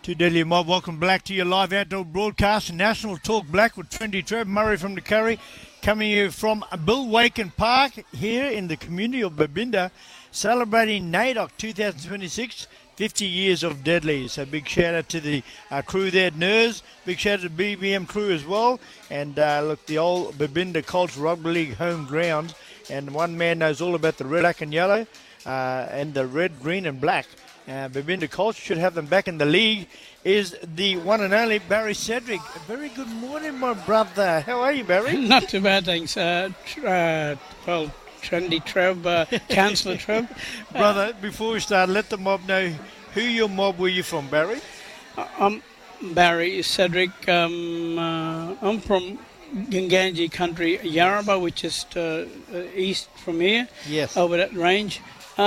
To Deadly Mob, welcome back to your live outdoor broadcast, National Talk Black with Trendy Trev, Murray from the Curry, coming here from Bill Waken Park here in the community of Babinda, celebrating NAIDOC 2026, 50 years of Deadly. So big shout out to the crew there at NERS, big shout out to the BBM crew as well, and look, the old Babinda Colts Rugby League home ground, and one man knows all about the red, black and yellow, and the red, green and black. Babinda Colts should have them back in the league, is the one and only Barry Cedric. A very good morning, my brother. How are you, Barry? Not too bad, thanks. Well, Trendy Trev, Councillor Trev. Brother, before we start, let the mob know who your mob were you from, Barry? I'm Barry Cedric. I'm from Ginganji country, Yarrabah, which is east from here. Yes. Over that range.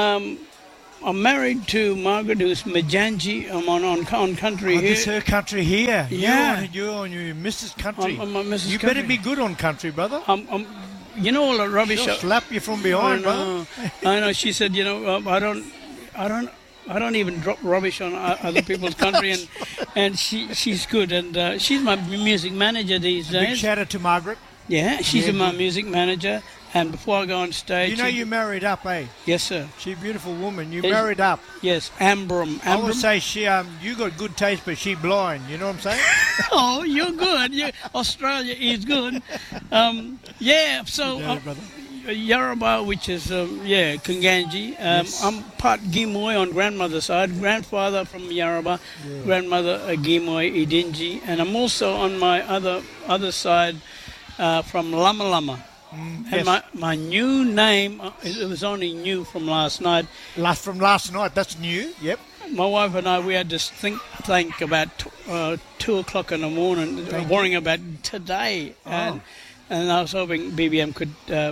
I'm married to Margaret, who's Majanji. I'm on country here. This is her country here. Yeah. You're on your Mrs. Country. I'm on Mrs. You Country. better be good on country, brother. You know all the rubbish. She'll slap you from behind, brother. I know. She said, I don't even drop rubbish on other people's country, and she's good, and she's my music manager these days. Big shout out to Margaret. Yeah, she's my music manager. And before I go on stage... You know you married up, eh? Yes, sir. She's a beautiful woman. You married up. Yes, Ambram. I would say you got good taste, but she blind. You know what I'm saying? Oh, you're good. Australia is good. Yeah, so... Yarrabah, which is, Kunganji. Yes. I'm part Gimoy on grandmother's side. Grandfather from Yarrabah. Yeah. Grandmother Gimoy Idinji. And I'm also on my other side from Lama Lama. And yes. my new name, it was only new from last night. From last night, that's new, yep. My wife and I, we had to think about 2 o'clock in the morning, worrying about today. Oh. And I was hoping BBM could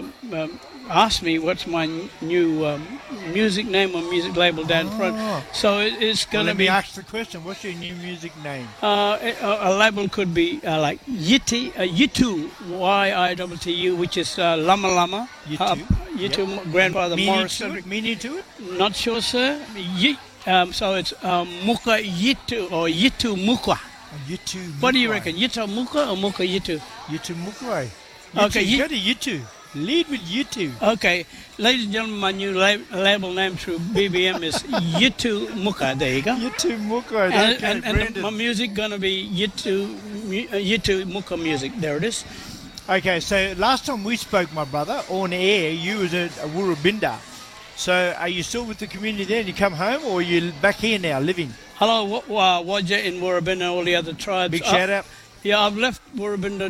ask me what's my new music name or music label down front. So it's going to be... Let me ask the question. What's your new music name? A label could be like Yitu, Yitu, which is Lama Lama. Yitu, yep. Grandfather Morris. Meaning to it? Not sure, sir. So it's Muka Yitu or Yitu Muka. Yitu Muka. What do you reckon? Yitu Muka or Muka Yitu? Yitu Muka. Okay, go to Yitu. Lead with Yitu. Okay, ladies and gentlemen, my new label name through BBM is Yitu Muka. There you go. Yitu Muka. And my music gonna be Yitu Muka music. There it is. Okay, so last time we spoke, my brother, on air, you was at Woorabinda. So are you still with the community there and you come home, or are you back here now living? Hello, Wajah in Woorabinda and all the other tribes. Big shout out. Yeah, I've left Woorabinda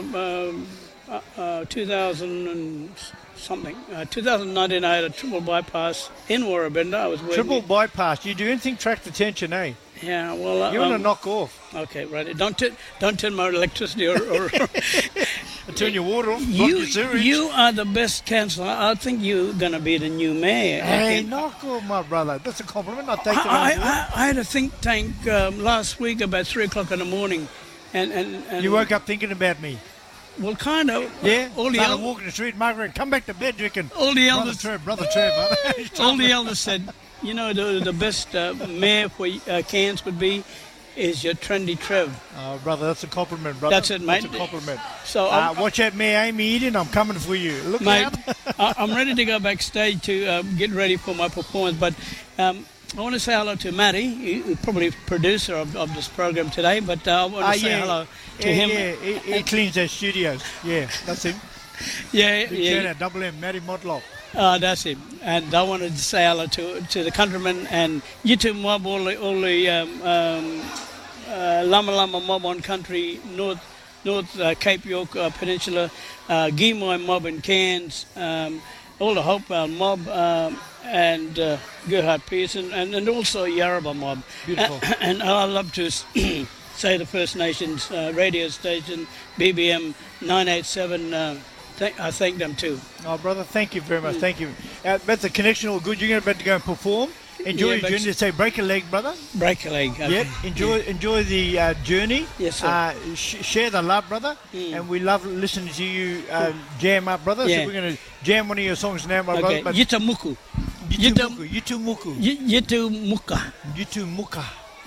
2000 and something. 2019 I had a triple bypass in Woorabinda. I was triple bypass. You do anything to attract attention, eh? Yeah, well... you want to knock off. Okay, right. Don't turn my electricity or turn your water off, block your sewage. You are the best councillor. I think you're going to be the new mayor. Hey, knock off, my brother. That's a compliment. I take it on I had a think tank last week about 3 o'clock in the morning. And you woke up thinking about me? Well, kind of. Yeah? Started walking the street, Margaret, come back to bed, drinking. All the elders... Brother Trev. All the elders said, the best mayor for Cairns would be is your Trendy Trev. Oh, brother, that's a compliment, brother. That's it, mate. That's a compliment. So watch out, Mayor Amy Eden. I'm coming for you. Look mate, out. I'm ready to go backstage to get ready for my performance, but... I want to say hello to Matty, who's probably producer of this program today, but I want to say hello to him. Yeah, he cleans their studios. Yeah, that's him. Yeah. Shout out, Double M, Matty Modlock. That's him. And I wanted to say hello to the countrymen and Yitu mob, all the Lama Lama mob on country, North Cape York Peninsula, Gimoy mob in Cairns, all the Hopewell mob, and Gerhard Pearson, and also Yarrabah mob. Beautiful. And I love to say the First Nations radio station, BBM 987, I thank them too. Oh, brother, thank you very much. Thank you. But the connection all good. You're about to go and perform. Enjoy your journey. Say, break a leg, brother. Break a leg. Okay. Yep. Enjoy the journey. Yes, sir. Share the love, brother. And we love listening to you jam up, brother. Yeah. So we're going to jam one of your songs now, my brother. Yitamuku. Yitu Muka. Yitu Muka. Yitu Muka.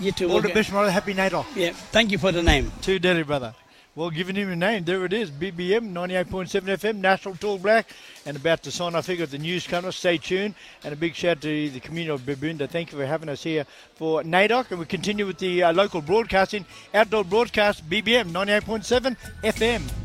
You too. All the best, brother. Happy NAIDOC. Yeah, thank you for the name. Too deadly, brother. Well, giving him a name, there it is, BBM 98.7 FM, National Talk Black, and about to sign off here at the news cover. Stay tuned, and a big shout out to the community of Babunda. Thank you for having us here for NAIDOC, and we continue with the local broadcasting, outdoor broadcast, BBM 98.7 FM.